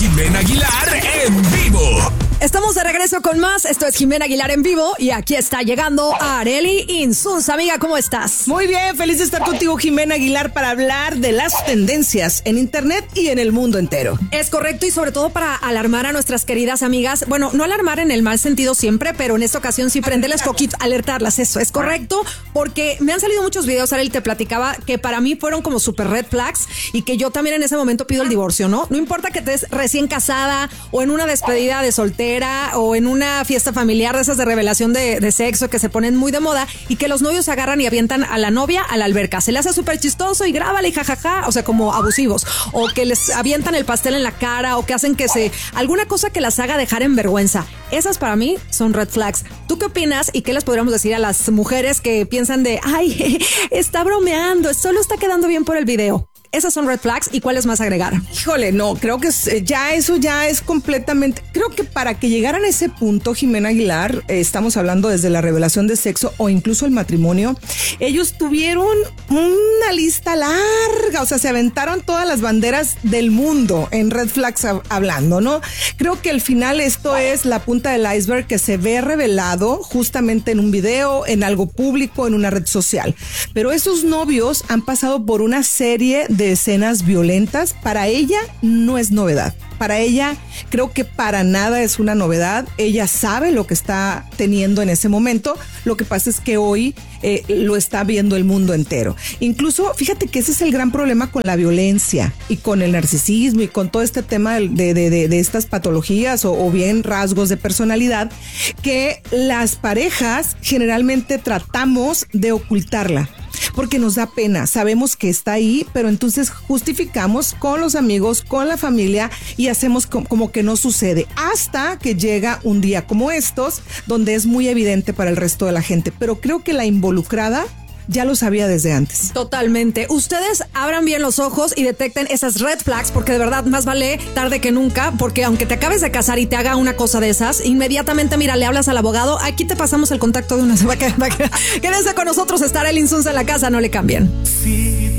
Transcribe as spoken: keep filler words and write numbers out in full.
Jimena Aguilar en vivo. Estamos de regreso con más. Esto es Jimena Aguilar en vivo y aquí está llegando Arely Insunza. Amiga, ¿cómo estás? Muy bien, feliz de estar contigo, Jimena Aguilar, para hablar de las tendencias en internet y en el mundo entero. Es correcto, y sobre todo para alarmar a nuestras queridas amigas. Bueno, no alarmar en el mal sentido siempre, pero en esta ocasión sí prenderles poquito, alertarlas, eso es correcto, porque me han salido muchos videos, Arely, te platicaba, que para mí fueron como super red flags y que yo también en ese momento pido el divorcio, ¿no? No importa que estés recién casada o en una despedida de soltera o en una fiesta familiar de esas de revelación de, de sexo que se ponen muy de moda y que los novios agarran y avientan a la novia a la alberca. Se le hace súper chistoso y grábale y jajaja, o sea, como abusivos. O que les avientan el pastel en la cara o que hacen que se... alguna cosa que las haga dejar en vergüenza. Esas para mí son red flags. ¿Tú qué opinas y qué les podríamos decir a las mujeres que piensan de, ay, está bromeando, solo está quedando bien por el video? Esas son red flags. ¿Y cuáles más agregar? Híjole, no, creo que es, ya eso ya es completamente... Creo que para que llegaran a ese punto, Jimena Aguilar, eh, estamos hablando desde la revelación de sexo o incluso el matrimonio, ellos tuvieron una lista larga, o sea, se aventaron todas las banderas del mundo en red flags hab- hablando, ¿no? Creo que al final esto es la punta del iceberg que se ve revelado justamente en un video, en algo público, en una red social. Pero esos novios han pasado por una serie de escenas violentas. Para ella no es novedad. Para ella creo que para nada es una novedad. Ella sabe lo que está teniendo en ese momento. Lo que pasa es que hoy eh, lo está viendo el mundo entero. Incluso, fíjate que ese es el gran problema con la violencia y con el narcisismo y con todo este tema de, de, de, de estas patologías o, o bien rasgos de personalidad, que las parejas generalmente tratamos de ocultarla. Porque nos da pena, sabemos que está ahí, pero entonces justificamos con los amigos, con la familia y hacemos como, como que no sucede, hasta que llega un día como estos, donde es muy evidente para el resto de la gente. Pero creo que la involucrada ya lo sabía desde antes. Totalmente. Ustedes abran bien los ojos y detecten esas red flags, porque de verdad más vale tarde que nunca, porque aunque te acabes de casar y te haga una cosa de esas, inmediatamente, mira, le hablas al abogado, aquí te pasamos el contacto de una... Quédense con nosotros, estará el Insunza en la casa, no le cambien. Sí.